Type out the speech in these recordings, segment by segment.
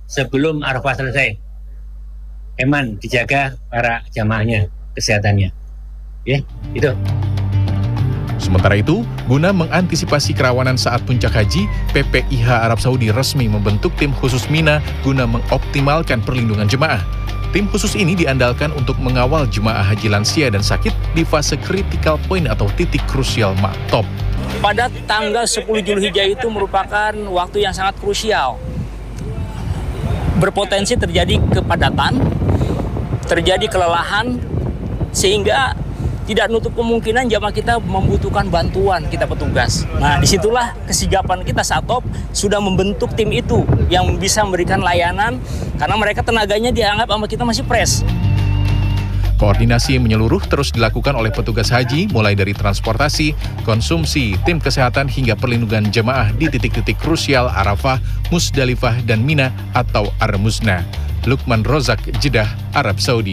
sebelum Arafah selesai. Eman dijaga para jamaahnya, kesehatannya. Ya, itu. Sementara itu, guna mengantisipasi kerawanan saat puncak haji, PPIH Arab Saudi resmi membentuk tim khusus Mina guna mengoptimalkan perlindungan jemaah. Tim khusus ini diandalkan untuk mengawal jemaah haji lansia dan sakit di fase critical point atau titik krusial maktop. Pada tanggal 10 Zulhijjah itu merupakan waktu yang sangat krusial. Berpotensi terjadi kepadatan, terjadi kelelahan, sehingga tidak nutup kemungkinan jamaah kita membutuhkan bantuan kita petugas. Nah, disitulah kesigapan kita Satop sudah membentuk tim itu yang bisa memberikan layanan karena mereka tenaganya dianggap sama kita masih fresh. Koordinasi menyeluruh terus dilakukan oleh petugas haji mulai dari transportasi, konsumsi, tim kesehatan hingga perlindungan jemaah di titik-titik krusial Arafah, Musdalifah, dan Mina atau Ar-Muzna. Lukman Rozak, Jeddah, Arab Saudi.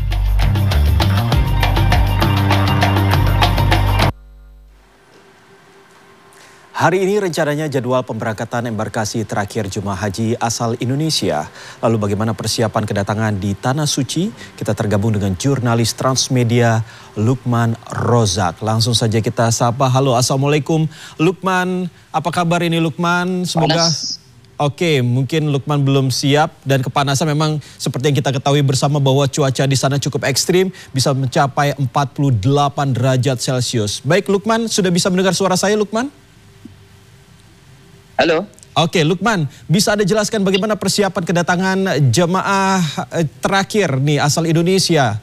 Hari ini rencananya jadwal pemberangkatan embarkasi terakhir jemaah haji asal Indonesia. Lalu bagaimana persiapan kedatangan di Tanah Suci? Kita tergabung dengan jurnalis Transmedia Lukman Rozak. Langsung saja kita sapa. Halo, Assalamualaikum Lukman. Apa kabar ini Lukman? Semoga... Oke, mungkin Lukman belum siap dan kepanasan memang seperti yang kita ketahui bersama bahwa cuaca di sana cukup ekstrim, bisa mencapai 48 derajat Celcius. Baik Lukman, sudah bisa mendengar suara saya Lukman? Halo. Oke, Lukman, bisa Anda jelaskan bagaimana persiapan kedatangan jemaah terakhir nih asal Indonesia?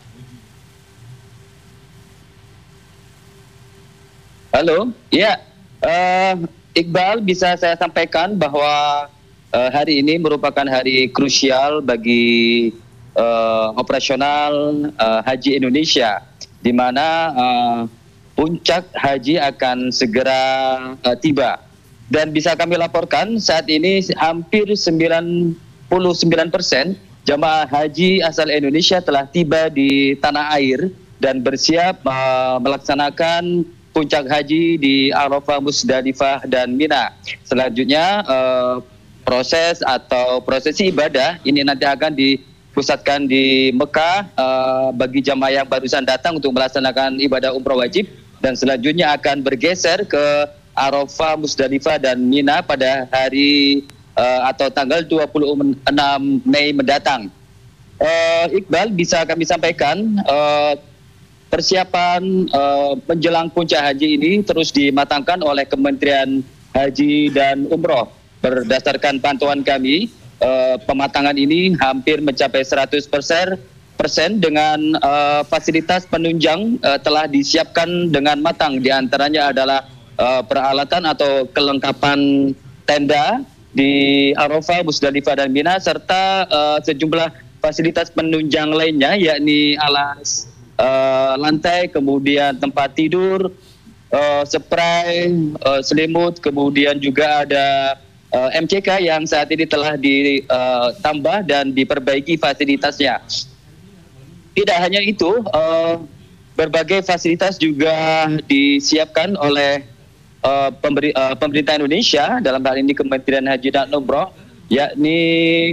Halo, ya, Iqbal, bisa saya sampaikan bahwa hari ini merupakan hari krusial bagi operasional haji Indonesia, di mana puncak haji akan segera tiba. Dan bisa kami laporkan saat ini hampir 99% jamaah haji asal Indonesia telah tiba di tanah air dan bersiap melaksanakan puncak haji di Arafah, Musdalifah, dan Mina. Selanjutnya proses atau prosesi ibadah ini nanti akan dipusatkan di Mekah bagi jamaah yang barusan datang untuk melaksanakan ibadah umroh wajib, dan selanjutnya akan bergeser ke Arafah, Musdalifah, dan Mina pada hari atau tanggal 26 Mei mendatang. Iqbal, bisa kami sampaikan persiapan menjelang puncak haji ini terus dimatangkan oleh Kementerian Haji dan Umroh. Berdasarkan pantauan kami, pematangan ini hampir mencapai 100% dengan fasilitas penunjang telah disiapkan dengan matang. Di antaranya adalah peralatan atau kelengkapan tenda di Arafah, Musdalifah, dan Mina, serta sejumlah fasilitas penunjang lainnya, yakni alas lantai, kemudian tempat tidur, spray, selimut, kemudian juga ada MCK yang saat ini telah ditambah dan diperbaiki fasilitasnya. Tidak hanya itu, berbagai fasilitas juga disiapkan oleh pemerintah Indonesia, dalam hal ini Kementerian Haji dan Umroh, yakni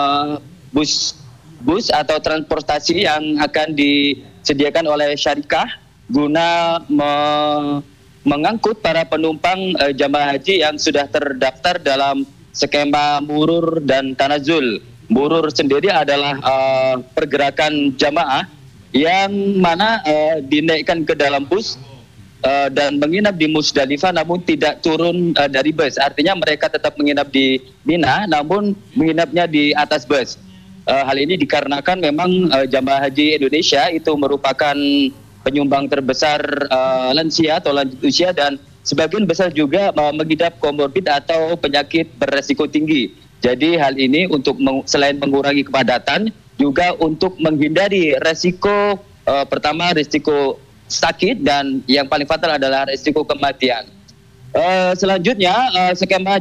bus atau transportasi yang akan disediakan oleh syarikah guna mengangkut para penumpang jamaah haji yang sudah terdaftar dalam skema murur dan tanazul. Murur sendiri adalah pergerakan jamaah yang mana dinaikkan ke dalam bus dan menginap di Musdalifah namun tidak turun dari bus. Artinya mereka tetap menginap di Mina namun menginapnya di atas bus. Hal ini dikarenakan memang jamaah haji Indonesia itu merupakan penyumbang terbesar lansia atau lanjut usia, dan sebagian besar juga mengidap komorbid atau penyakit beresiko tinggi. Jadi hal ini untuk selain mengurangi kepadatan, juga untuk menghindari resiko pertama risiko sakit, dan yang paling fatal adalah risiko kematian. Selanjutnya skema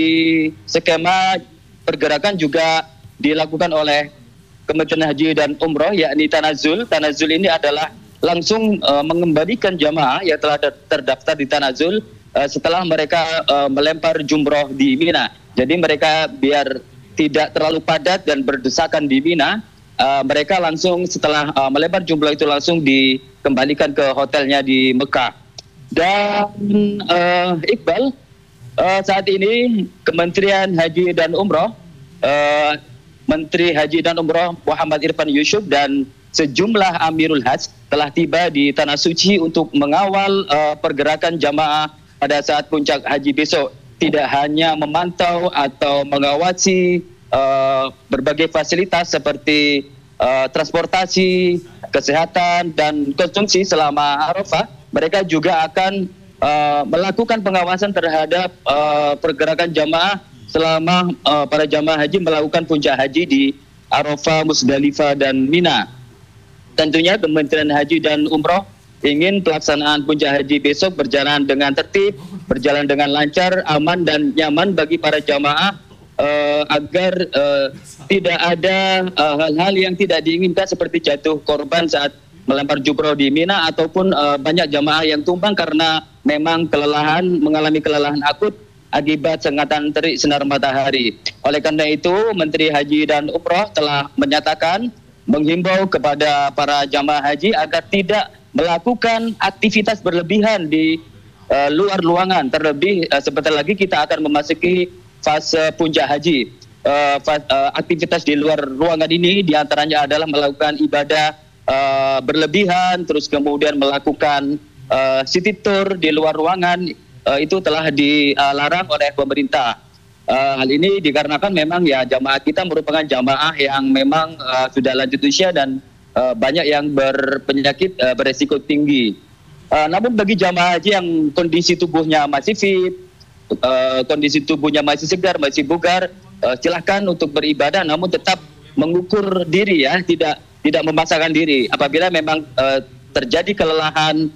pergerakan juga dilakukan oleh Kementerian Haji dan Umroh, yakni Tanazul. Tanazul ini adalah langsung mengembalikan jamaah yang telah terdaftar di Tanazul setelah mereka melempar jumroh di Mina. Jadi mereka biar tidak terlalu padat dan berdesakan di Mina, mereka langsung setelah melebar jumlah itu langsung dikembalikan ke hotelnya di Mekah. Dan Iqbal, saat ini Kementerian Haji dan Umroh, Menteri Haji dan Umroh Muhammad Irfan Yusuf dan sejumlah Amirul Hajj telah tiba di Tanah Suci untuk mengawal pergerakan jamaah pada saat puncak haji besok. Tidak hanya memantau atau mengawasi berbagai fasilitas seperti transportasi, kesehatan, dan konsumsi selama Arafah, mereka juga akan melakukan pengawasan terhadap pergerakan jamaah selama para jamaah haji melakukan puncak haji di Arafah, Musdalifah, dan Mina. Tentunya Kementerian Haji dan Umroh ingin pelaksanaan puncak haji besok berjalan dengan tertib, berjalan dengan lancar, aman, dan nyaman bagi para jamaah agar tidak ada hal-hal yang tidak diinginkan seperti jatuh korban saat melempar jumroh di Mina ataupun banyak jamaah yang tumbang karena memang mengalami kelelahan akut akibat sengatan terik sinar matahari. Oleh karena itu, Menteri Haji dan Umroh telah menyatakan menghimbau kepada para jamaah haji agar tidak melakukan aktivitas berlebihan di luar ruangan. Terlebih sebentar lagi kita akan memasuki fase puncak haji. Aktivitas di luar ruangan ini diantaranya adalah melakukan ibadah berlebihan, terus kemudian melakukan city tour di luar ruangan, itu telah dilarang oleh pemerintah. Hal ini dikarenakan memang ya jamaah kita merupakan jamaah yang memang sudah lanjut usia dan banyak yang berpenyakit beresiko tinggi. Namun bagi jamaah haji yang kondisi tubuhnya masih fit, kondisi tubuhnya masih segar, masih bugar, silahkan untuk beribadah, namun tetap mengukur diri ya, tidak memaksakan diri. Apabila memang terjadi kelelahan,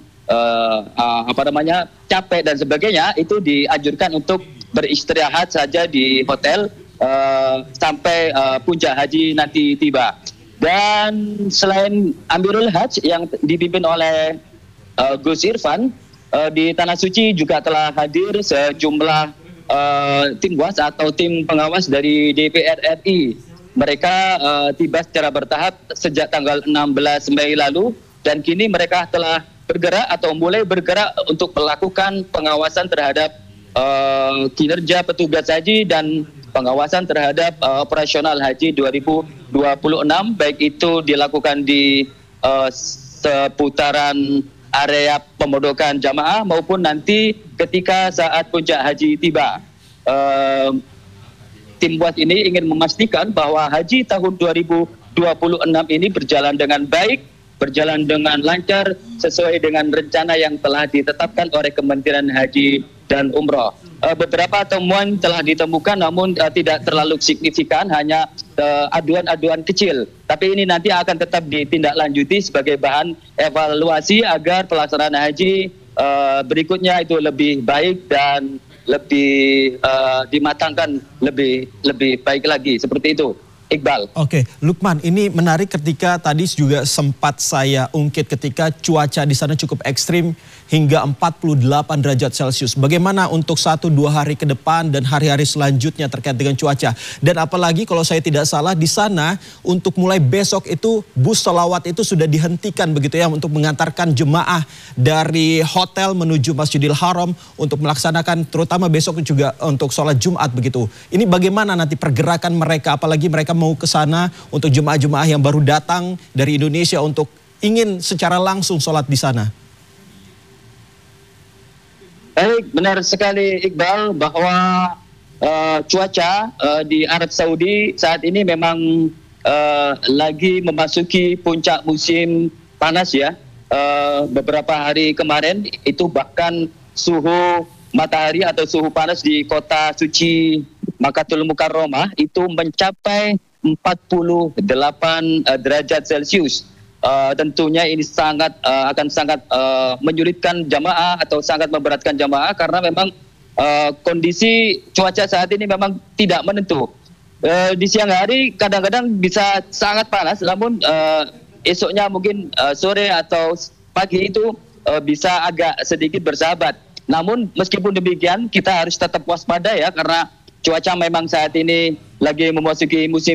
capek dan sebagainya, itu dianjurkan untuk beristirahat saja di hotel sampai puncak haji nanti tiba. Dan selain Amirul Hajj yang dipimpin oleh Gus Irfan, di Tanah Suci juga telah hadir sejumlah tim was atau tim pengawas dari DPR RI. Mereka tiba secara bertahap sejak tanggal 16 Mei lalu dan kini mereka telah bergerak atau mulai bergerak untuk melakukan pengawasan terhadap kinerja petugas haji dan pengawasan terhadap operasional haji 2026, baik itu dilakukan di seputaran area pemondokan jamaah maupun nanti ketika saat puncak haji tiba. Tim buat ini ingin memastikan bahwa haji tahun 2026 ini berjalan dengan baik, berjalan dengan lancar sesuai dengan rencana yang telah ditetapkan oleh Kementerian Haji dan Umroh. Beberapa temuan telah ditemukan namun tidak terlalu signifikan, hanya aduan-aduan kecil. Tapi ini nanti akan tetap ditindaklanjuti sebagai bahan evaluasi agar pelaksanaan haji berikutnya itu lebih baik dan lebih dimatangkan lebih baik lagi, seperti itu. Iqbal. Oke, Lukman, ini menarik ketika tadi juga sempat saya ungkit ketika cuaca di sana cukup ekstrim hingga 48 derajat Celcius. Bagaimana untuk 1-2 hari ke depan dan hari-hari selanjutnya terkait dengan cuaca? Dan apalagi kalau saya tidak salah di sana untuk mulai besok itu bus sholawat itu sudah dihentikan begitu ya untuk mengantarkan jemaah dari hotel menuju Masjidil Haram untuk melaksanakan terutama besok juga untuk sholat Jumat begitu. Ini bagaimana nanti pergerakan mereka, apalagi mereka mau ke sana untuk jemaah-jemaah yang baru datang dari Indonesia untuk ingin secara langsung sholat di sana? Baik, benar sekali Iqbal bahwa cuaca di Arab Saudi saat ini memang lagi memasuki puncak musim panas ya. Beberapa hari kemarin itu bahkan suhu matahari atau suhu panas di kota suci Makkatul Mukarramah itu mencapai 48 derajat Celcius. Tentunya ini akan sangat menyulitkan jamaah atau sangat memberatkan jamaah karena memang kondisi cuaca saat ini memang tidak menentu. Di siang hari kadang-kadang bisa sangat panas, namun esoknya mungkin sore atau pagi itu bisa agak sedikit bersahabat. Namun meskipun demikian kita harus tetap waspada ya, karena cuaca memang saat ini lagi memasuki musim